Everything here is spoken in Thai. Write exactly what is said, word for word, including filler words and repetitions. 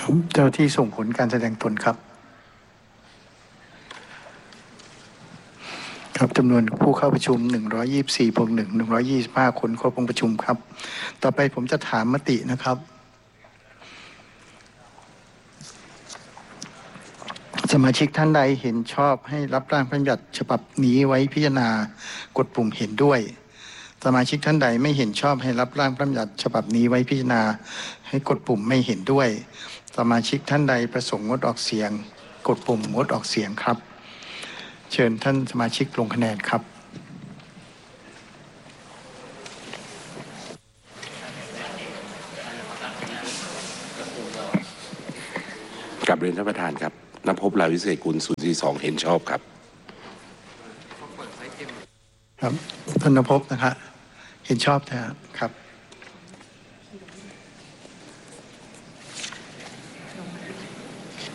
เจ้าที่ส่งผลการแสดงตนครับครับจำนวนผู้เข้าประชุมหนึ่งร้อยยี่สิบสี่บวกหนึ่ง หนึ่งร้อยยี่สิบห้าคนครบองค์ประชุมครับต่อไปผมจะถามมตินะครับสมาชิกท่านใดเห็นชอบให้รับร่างพระราชบัญญัติฉบับนี้ไว้พิจารณากดปุ่มเห็นด้วยสมาชิกท่านใดไม่เห็นชอบให้รับร่างพระราชบัญญัติฉบับนี้ไว้พิจารณาให้กดปุ่มไม่เห็นด้วยสมาชิกท่านใดประสงค์งดออกเสียงกดปุ่มงดออกเสียงครับเชิญท่านสมาชิกลงคะแนนครับกราบเรียนท่านประธานครับณภพ ลาวิเศษกุล ศูนย์ สี่ สองเห็นชอบครับครับท่านณภพนะครับเห็นชอบนะครับ